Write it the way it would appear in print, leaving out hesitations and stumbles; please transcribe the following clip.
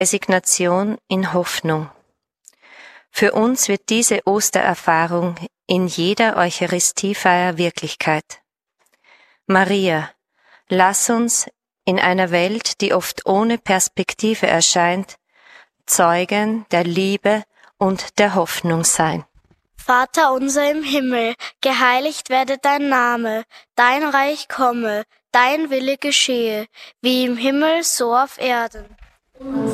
Resignation in Hoffnung. Für uns wird diese Ostererfahrung in jeder Eucharistiefeier Wirklichkeit. Maria, lass uns in einer Welt, die oft ohne Perspektive erscheint, Zeugen der Liebe und der Hoffnung sein. Vater unser im Himmel, geheiligt werde dein Name, dein Reich komme, dein Wille geschehe, wie im Himmel so auf Erden.